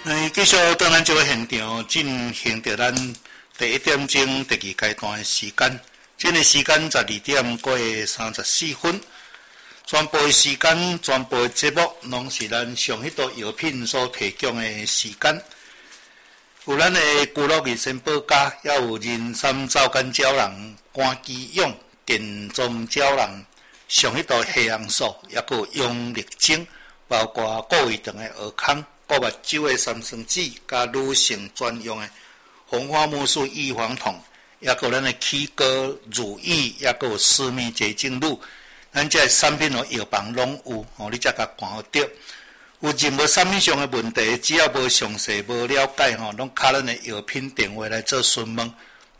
继续当咱这个现场进行着咱第一点钟第二阶段的时间，这个时间12点过34分。全部的时间、全部的节目，拢是咱上迄道药品所提供的时间。有咱的古乐益生保家，也有人参皂苷胶囊、肝肌用、电中胶囊，上迄道黑红素，也佫有用力精，包括顾胃肠的蚵康。顾目睭的三酸酯，甲女性专用的红花木素预防痛，也佫咱的起膏乳液，也佫有私密洁净露，咱这产品哦药房拢有，你才甲看好着。有任何产品上的问题，只要无详细、无了解拢敲咱的药品电话来做询问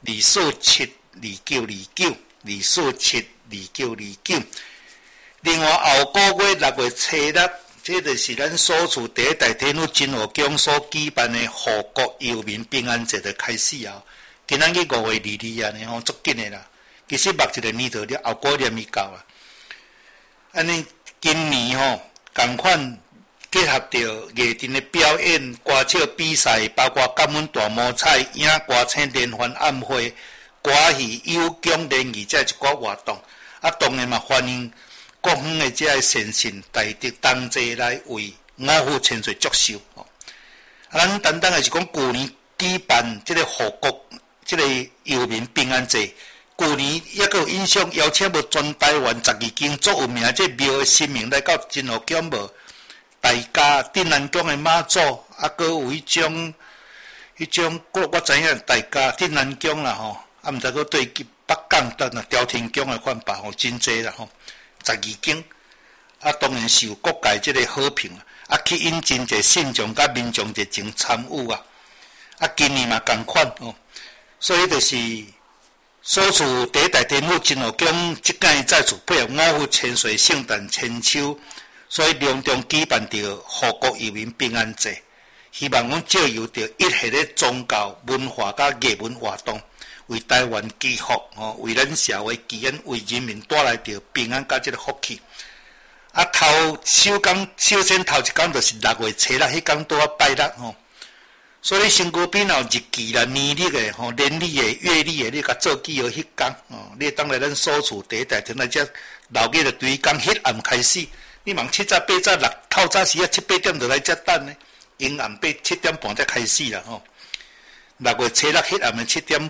，2472929，2472929。另外后个月6月初6。这就是咱所处第一代天府真和宫所举办的护国药民平安节的开始啊！今仔日5月22啊，呢足紧的啦。其实目一个年头了，后个月咪到啊。安尼今年同款结合着艺人的表演、歌唱比赛，包括感恩大摸彩、影歌星联欢晚会、歌戏有奖联谊这一寡活动。啊，当然嘛欢迎。各方的这个善信大德同齐来为五福千岁祝寿。咱单单的是讲旧年举办这个护国这个药民平安节，旧年也佫有印象邀请无全台湾12间最有名这庙的神明来到真和宫无大家镇南宫的妈祖，啊，佫有迄种我知影大家镇南宫啦啊，毋知佫对北港等朝天宫的款吧真济啦12间，啊，当然是有各界这个好评啊，吸引真侪信众甲民众热情参与啊，啊，今年嘛同款所以就是所处第一代天府真和宫即间再次配合五福千岁圣诞千秋，所以隆重举办着护国药民平安节，希望讲借由着一系列宗教文化甲艺文活动。为台湾祈福为咱社会祈愿，为人民带来着平安甲这个福气。啊，首先头一天就是6月初6，迄天拄啊拜6所以身躯边日期啦、年历的年历的、月历的，你甲做记号迄天你当来咱所处第一代天来遮6月就对讲迄暗开始，你忙7早8早6透早时7、8点就来遮等呢，阴暗7点半才开始啦6月初6迄暗的7点